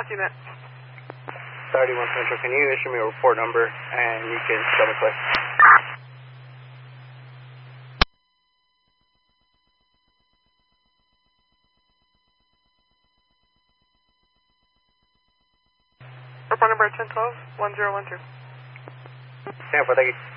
Copy that. 31 Central, can you issue me a report number and you can show me place? Report number 1012-1012. 10-4, thank you.